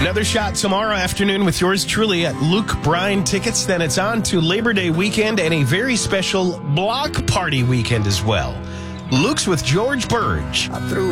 Another shot tomorrow afternoon with yours truly at Luke Bryan Tickets. Then it's on to Labor Day weekend and a very special block party weekend as well. Luke's with George Burge.